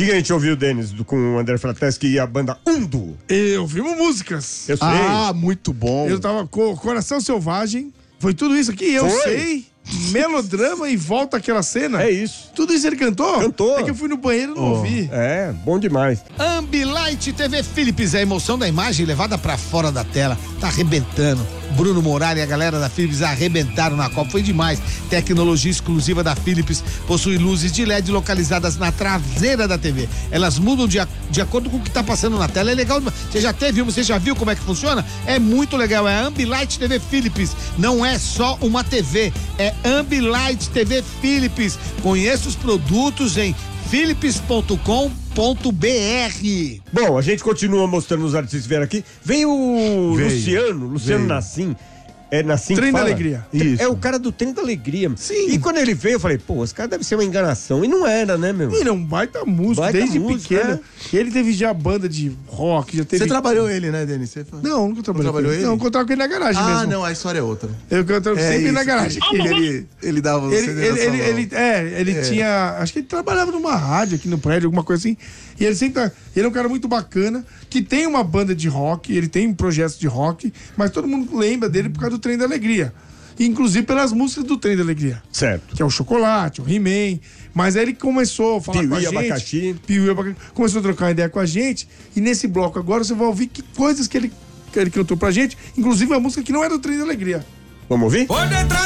que a gente ouviu, Denis, com o André Frateschi e a banda Undo? Ouvimos músicas. Eu sei. Ah, muito bom. Eu tava com Coração Selvagem. Foi tudo isso aqui, eu sei. Melodrama e volta aquela cena. É isso. Tudo isso ele cantou? Cantou. É que eu fui no banheiro e não ouvi. É, bom demais. Ambilight TV Philips, a emoção da imagem levada pra fora da tela. Tá arrebentando. Bruno Morari e a galera da Philips arrebentaram na Copa, foi demais. Tecnologia exclusiva da Philips, possui luzes de LED localizadas na traseira da TV. Elas mudam de acordo com o que tá passando na tela. É legal. Você já viu como é que funciona? É muito legal. É a Ambilight TV Philips. Não é só uma TV, é Ambilight TV Philips. Conheça os produtos em philips.com.br. Bom, a gente continua mostrando os artistas que vieram aqui. Vem o Luciano Nassim. É Nassim Trem que da fala? Alegria. Isso. É o cara do Trem da Alegria. Sim. E quando ele veio, eu falei, pô, esse cara deve ser uma enganação. E não era, né, meu? Ele é um baita músico, Baita desde músico, pequeno. Ele teve já banda de rock, já teve... Você trabalhou ele, né, Denis? Você Não, nunca trabalhei trabalhou com ele. ele? Não, eu encontrava com ele na garagem Ah, mesmo. não, a história é outra. Eu encontrava sempre na garagem. Ele dava você Ele tinha... Acho que ele trabalhava numa rádio aqui no prédio, alguma coisa assim. E ele sempre... Ele é um cara muito bacana, que tem uma banda de rock, ele tem projetos de rock, mas todo mundo lembra dele por causa do Trem da Alegria. Inclusive pelas músicas do Trem da Alegria. Certo. Que é o Chocolate, o He-Man. Mas aí ele começou a falar Piuí com a gente. Abacaxi. Piuí Abacaxi. Começou a trocar ideia com a gente. E nesse bloco agora você vai ouvir que coisas que ele cantou pra gente. Inclusive a música que não é do Trem da Alegria. Vamos ouvir?